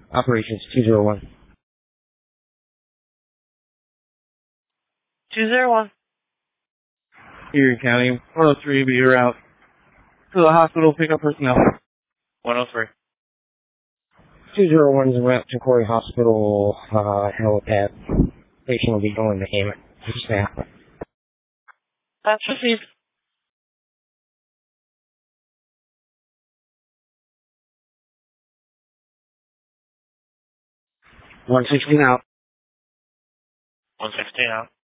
Operations 201. 201. Erie County, 103, be route to the hospital, pick up personnel. 103. 201 is en route to Corey Hospital, helipad. Patient will be going to Hammett. Staff. That's received. 116 out. 116 out.